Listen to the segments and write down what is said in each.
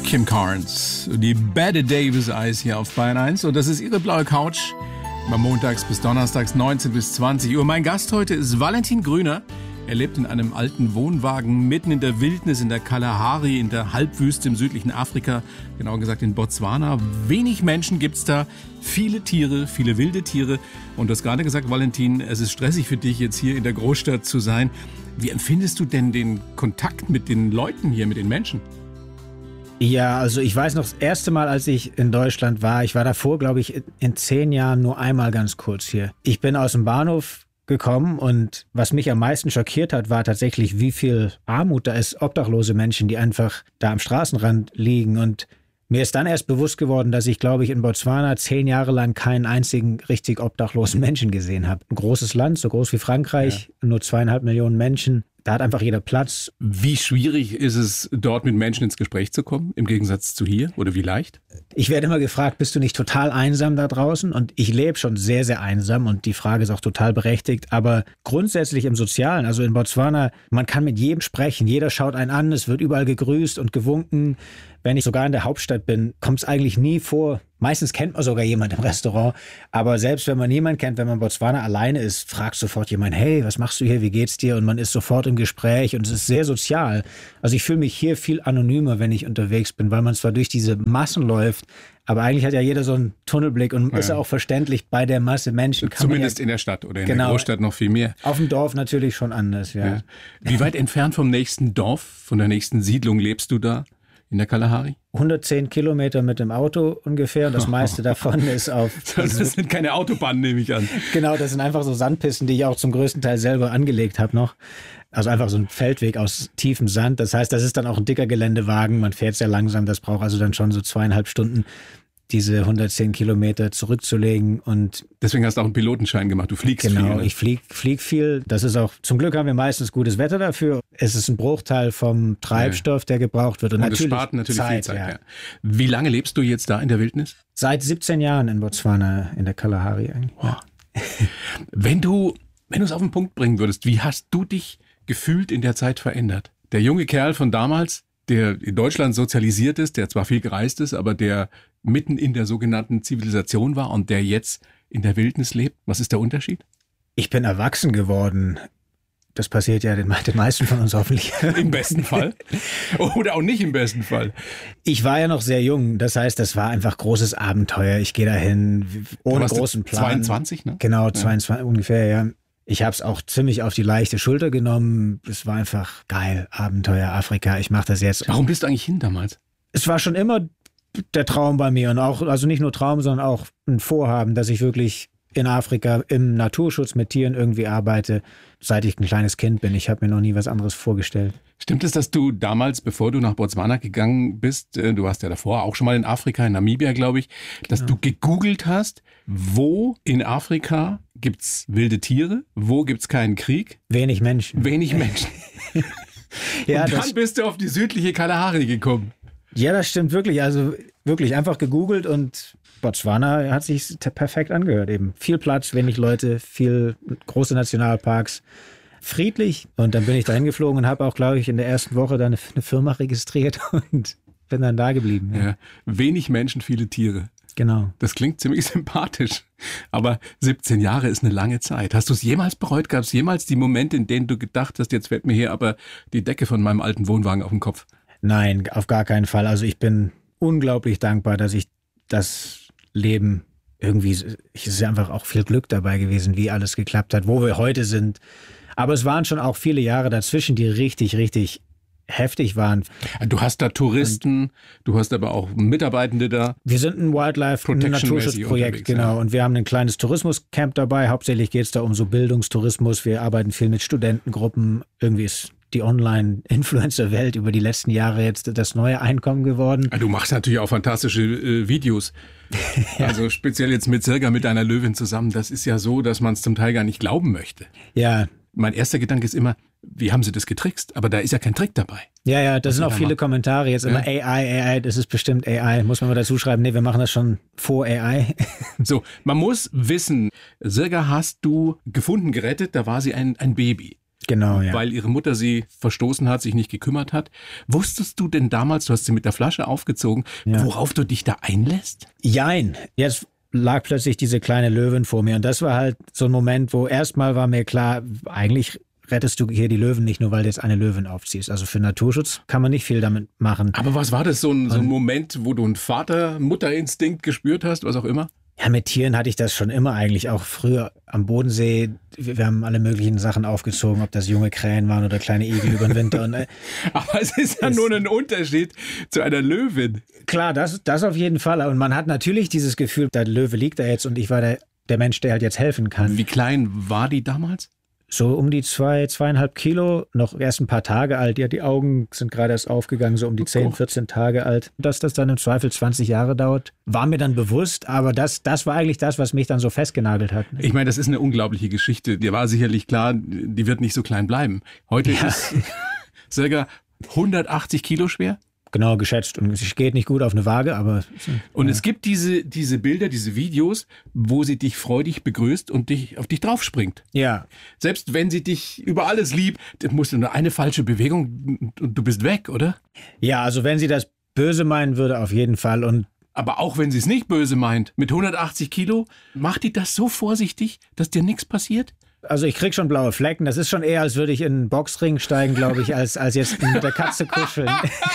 Kim Carnes, die Bette Davis Eyes hier auf Bayern 1 und das ist ihre blaue Couch. Immer montags bis donnerstags 19 bis 20 Uhr. Mein Gast heute ist Valentin Grüner. Er lebt in einem alten Wohnwagen mitten in der Wildnis in der Kalahari, in der Halbwüste im südlichen Afrika, genauer gesagt in Botswana. Wenig Menschen gibt's da, viele Tiere, viele wilde Tiere. Und du hast gerade gesagt, Valentin, es ist stressig für dich, jetzt hier in der Großstadt zu sein. Wie empfindest du denn den Kontakt mit den Leuten hier, mit den Menschen? Ja, also ich weiß noch, das erste Mal, als ich in Deutschland war, ich war davor, glaube ich, in 10 Jahren nur einmal ganz kurz hier. Ich bin aus dem Bahnhof gekommen und was mich am meisten schockiert hat, war tatsächlich, wie viel Armut da ist, obdachlose Menschen, die einfach da am Straßenrand liegen. Und mir ist dann erst bewusst geworden, dass ich, glaube ich, in Botswana 10 Jahre lang keinen einzigen richtig obdachlosen Menschen gesehen habe. Ein großes Land, so groß wie Frankreich, nur 2,5 Millionen Menschen. Da hat einfach jeder Platz. Wie schwierig ist es, dort mit Menschen ins Gespräch zu kommen, im Gegensatz zu hier? Oder wie leicht? Ich werde immer gefragt, bist du nicht total einsam da draußen? Und ich lebe schon sehr, sehr einsam und die Frage ist auch total berechtigt. Aber grundsätzlich im Sozialen, also in Botswana, man kann mit jedem sprechen. Jeder schaut einen an, es wird überall gegrüßt und gewunken. Wenn ich sogar in der Hauptstadt bin, kommt es eigentlich nie vor. Meistens kennt man sogar jemand im Restaurant. Aber selbst wenn man niemanden kennt, wenn man in Botswana alleine ist, fragt sofort jemand, hey, was machst du hier, wie geht's dir? Und man ist sofort im Gespräch und es ist sehr sozial. Also ich fühle mich hier viel anonymer, wenn ich unterwegs bin, weil man zwar durch diese Massen läuft, aber eigentlich hat ja jeder so einen Tunnelblick und ist ja auch verständlich, bei der Masse Menschen. Zumindest in der Stadt oder in der Großstadt noch viel mehr. Auf dem Dorf natürlich schon anders, ja. Wie weit entfernt vom nächsten Dorf, von der nächsten Siedlung lebst du da? In der Kalahari? 110 Kilometer mit dem Auto ungefähr und das meiste davon ist auf... Das sind keine Autobahnen, nehme ich an. Genau, das sind einfach so Sandpisten, die ich auch zum größten Teil selber angelegt habe noch. Also einfach so ein Feldweg aus tiefem Sand. Das heißt, das ist dann auch ein dicker Geländewagen. Man fährt sehr langsam. Das braucht also dann schon so 2,5 Stunden, diese 110 Kilometer zurückzulegen. Und deswegen hast du auch einen Pilotenschein gemacht. Du fliegst viel. Genau, ne? Ich flieg viel. Das ist auch, zum Glück haben wir meistens gutes Wetter dafür. Es ist ein Bruchteil vom Treibstoff, der gebraucht wird. Und es spart natürlich viel Zeit. Ja. Wie lange lebst du jetzt da in der Wildnis? Seit 17 Jahren in Botswana, in der Kalahari eigentlich. Wow. Wenn du es auf den Punkt bringen würdest, wie hast du dich gefühlt in der Zeit verändert? Der junge Kerl von damals, der in Deutschland sozialisiert ist, der zwar viel gereist ist, aber der mitten in der sogenannten Zivilisation war und der jetzt in der Wildnis lebt. Was ist der Unterschied? Ich bin erwachsen geworden. Das passiert ja den meisten von uns hoffentlich. Im besten Fall. Oder auch nicht im besten Fall. Ich war ja noch sehr jung. Das heißt, das war einfach großes Abenteuer. Ich gehe dahin ohne großen Plan. 22, ne? Genau, 22 ungefähr, ja. Ich habe es auch ziemlich auf die leichte Schulter genommen. Es war einfach geil, Abenteuer, Afrika. Ich mache das jetzt. Warum bist du eigentlich hin damals? Es war schon immer der Traum bei mir und auch, also nicht nur Traum, sondern auch ein Vorhaben, dass ich wirklich in Afrika im Naturschutz mit Tieren irgendwie arbeite, seit ich ein kleines Kind bin. Ich habe mir noch nie was anderes vorgestellt. Stimmt es, dass du damals, bevor du nach Botswana gegangen bist, du warst ja davor auch schon mal in Afrika, in Namibia, glaube ich, dass du gegoogelt hast, wo in Afrika gibt's wilde Tiere, wo gibt's keinen Krieg? Wenig Menschen. Wenig Menschen. Ja, und dann bist du auf die südliche Kalahari gekommen. Ja, das stimmt wirklich. Also wirklich einfach gegoogelt und Botswana hat sich perfekt angehört eben. Viel Platz, wenig Leute, viel große Nationalparks, friedlich. Und dann bin ich dahin geflogen und habe auch, glaube ich, in der ersten Woche dann eine Firma registriert und bin dann da geblieben. Ja. Wenig Menschen, viele Tiere. Genau. Das klingt ziemlich sympathisch. Aber 17 Jahre ist eine lange Zeit. Hast du es jemals bereut? Gab es jemals die Momente, in denen du gedacht hast, jetzt fällt mir hier aber die Decke von meinem alten Wohnwagen auf den Kopf? Nein, auf gar keinen Fall. Also ich bin unglaublich dankbar, dass ich das Leben irgendwie, es ist einfach auch viel Glück dabei gewesen, wie alles geklappt hat, wo wir heute sind. Aber es waren schon auch viele Jahre dazwischen, die richtig, richtig heftig waren. Du hast da Touristen, du hast aber auch Mitarbeitende da. Wir sind ein Wildlife-Naturschutzprojekt, genau. Ja. Und wir haben ein kleines Tourismuscamp dabei. Hauptsächlich geht es da um so Bildungstourismus. Wir arbeiten viel mit Studentengruppen. Irgendwie ist die Online-Influencer-Welt über die letzten Jahre jetzt das neue Einkommen geworden. Du machst natürlich auch fantastische Videos. Ja. Also speziell jetzt mit Sirga, mit deiner Löwin zusammen. Das ist ja so, dass man es zum Teil gar nicht glauben möchte. Ja. Mein erster Gedanke ist immer, wie haben sie das getrickst? Aber da ist ja kein Trick dabei. Ja, das sind auch viele Kommentare. Jetzt immer AI, das ist bestimmt AI. Muss man mal dazu schreiben, nee, wir machen das schon vor AI. So, man muss wissen, Sirga hast du gefunden, gerettet, da war sie ein Baby. Genau, ja. Weil ihre Mutter sie verstoßen hat, sich nicht gekümmert hat. Wusstest du denn damals, du hast sie mit der Flasche aufgezogen, worauf du dich da einlässt? Jein. Jetzt lag plötzlich diese kleine Löwin vor mir und das war halt so ein Moment, wo erstmal war mir klar, eigentlich rettest du hier die Löwen nicht nur, weil du jetzt eine Löwin aufziehst. Also für Naturschutz kann man nicht viel damit machen. Aber was war das, so ein Moment, wo du einen Vater-Mutter-Instinkt gespürt hast, was auch immer? Ja, mit Tieren hatte ich das schon immer eigentlich, auch früher am Bodensee. Wir haben alle möglichen Sachen aufgezogen, ob das junge Krähen waren oder kleine Igel über den Winter. Und, aber es ist ja nur ein Unterschied zu einer Löwin. Klar, das auf jeden Fall. Und man hat natürlich dieses Gefühl, der Löwe liegt da jetzt und ich war der Mensch, der halt jetzt helfen kann. Wie klein war die damals? So um die 2,5 Kilo, noch erst ein paar Tage alt. Ja, die Augen sind gerade erst aufgegangen, so um die 10, 14 Tage alt. Dass das dann im Zweifel 20 Jahre dauert, war mir dann bewusst. Aber das war eigentlich das, was mich dann so festgenagelt hat. Ich meine, das ist eine unglaubliche Geschichte. Dir war sicherlich klar, die wird nicht so klein bleiben. Heute ist circa 180 Kilo schwer. Genau, geschätzt. Und es geht nicht gut auf eine Waage, aber... Und es gibt diese Bilder, diese Videos, wo sie dich freudig begrüßt und auf dich draufspringt. Ja. Selbst wenn sie dich über alles liebt, musst du nur eine falsche Bewegung und du bist weg, oder? Ja, also wenn sie das böse meinen würde, auf jeden Fall. Aber auch wenn sie es nicht böse meint, mit 180 Kilo, macht die das so vorsichtig, dass dir nichts passiert? Also ich krieg schon blaue Flecken. Das ist schon eher, als würde ich in einen Boxring steigen, glaube ich, als jetzt mit der Katze kuscheln.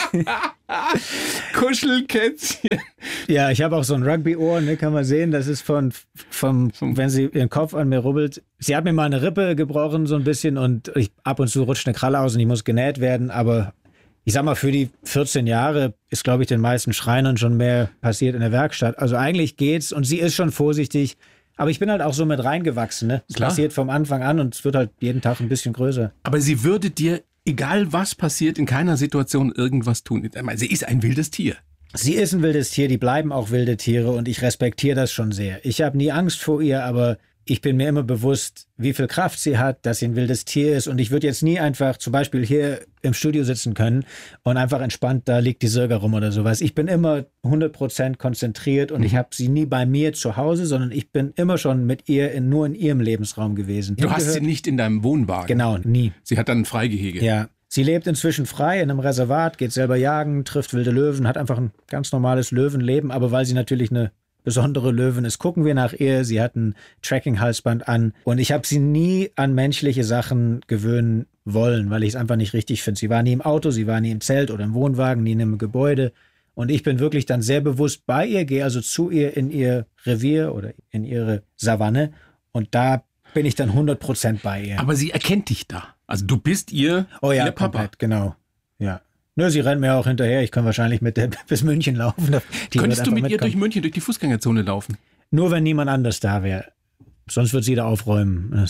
Kuschelkätzchen. Ja, ich habe auch so ein Rugby-Ohr, ne, kann man sehen. Das ist vom, wenn sie ihren Kopf an mir rubbelt. Sie hat mir mal eine Rippe gebrochen so ein bisschen und ab und zu rutscht eine Kralle aus und die muss genäht werden. Aber ich sag mal, für die 14 Jahre ist, glaube ich, den meisten Schreinern schon mehr passiert in der Werkstatt. Also eigentlich geht's und sie ist schon vorsichtig. Aber ich bin halt auch so mit reingewachsen, ne? Es passiert vom Anfang an und es wird halt jeden Tag ein bisschen größer. Aber sie würde dir, egal was passiert, in keiner Situation irgendwas tun. Ich meine, sie ist ein wildes Tier. Sie ist ein wildes Tier, die bleiben auch wilde Tiere und ich respektiere das schon sehr. Ich habe nie Angst vor ihr, aber ich bin mir immer bewusst, wie viel Kraft sie hat, dass sie ein wildes Tier ist und ich würde jetzt nie einfach zum Beispiel hier im Studio sitzen können und einfach entspannt, da liegt die Sirga rum oder sowas. Ich bin immer 100% konzentriert und ich habe sie nie bei mir zu Hause, sondern ich bin immer schon mit ihr nur in ihrem Lebensraum gewesen. Du hast sie nicht in deinem Wohnwagen? Genau, nie. Sie hat dann ein Freigehege? Ja. Sie lebt inzwischen frei in einem Reservat, geht selber jagen, trifft wilde Löwen, hat einfach ein ganz normales Löwenleben, aber weil sie natürlich eine besondere Löwin ist, gucken wir nach ihr. Sie hat ein Tracking-Halsband an und ich habe sie nie an menschliche Sachen gewöhnen wollen, weil ich es einfach nicht richtig finde. Sie war nie im Auto, sie war nie im Zelt oder im Wohnwagen, nie in einem Gebäude und ich bin wirklich dann sehr bewusst bei ihr, gehe also zu ihr in ihr Revier oder in ihre Savanne und da bin ich dann 100% bei ihr. Aber sie erkennt dich da. Also du bist ihr Papa. Komplett, genau. Ja. Nö, sie rennt mir auch hinterher. Ich kann wahrscheinlich mit der bis München laufen. Könntest du mit ihr durch München, durch die Fußgängerzone laufen? Nur wenn niemand anders da wäre. Sonst wird sie da aufräumen.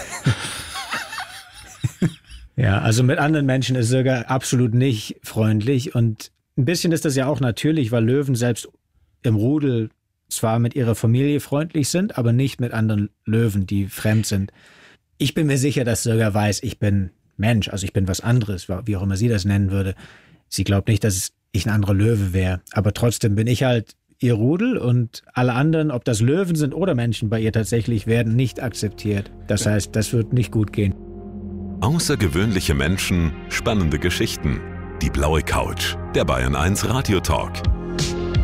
Ja, also mit anderen Menschen ist Sirga absolut nicht freundlich. Und ein bisschen ist das ja auch natürlich, weil Löwen selbst im Rudel zwar mit ihrer Familie freundlich sind, aber nicht mit anderen Löwen, die fremd sind. Ich bin mir sicher, dass Sirga weiß, ich bin Mensch, also ich bin was anderes, wie auch immer sie das nennen würde. Sie glaubt nicht, dass ich ein anderer Löwe wäre, aber trotzdem bin ich halt ihr Rudel und alle anderen, ob das Löwen sind oder Menschen bei ihr tatsächlich, werden nicht akzeptiert. Das heißt, das wird nicht gut gehen. Außergewöhnliche Menschen, spannende Geschichten. Die blaue Couch, der Bayern 1 Radio Talk.